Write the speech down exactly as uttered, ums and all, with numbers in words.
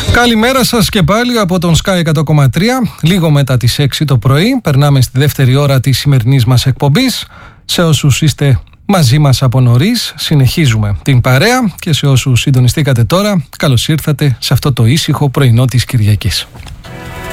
Καλημέρα σας και πάλι από τον Sky εκατό κόμμα τρία. Λίγο μετά τις έξι το πρωί περνάμε στη δεύτερη ώρα της σημερινής μας εκπομπής. Σε όσους είστε μαζί μας από νωρίς, συνεχίζουμε την παρέα, και σε όσους συντονιστήκατε τώρα, καλώς ήρθατε σε αυτό το ήσυχο πρωινό της Κυριακής.